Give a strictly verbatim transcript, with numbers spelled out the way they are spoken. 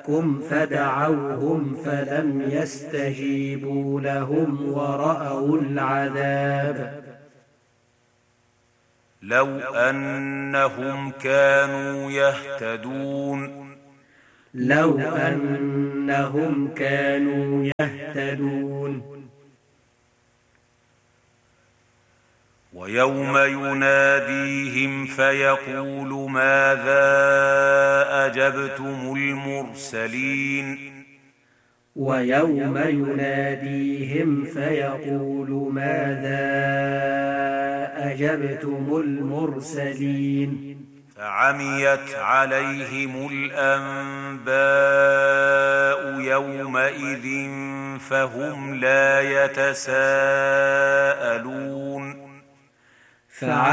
جاءوهم فدعوهم فلم يستجيبوا لهم ورأوا العذاب لو أنهم كانوا يهتدون لو أنهم كانوا يهتدون ويوم يناديهم فيقول ماذا أجبتم المرسلين ويوم يناديهم فيقول ماذا أجبتم المرسلين فعميت عليهم الأنباء يومئذ فهم لا يتساءلون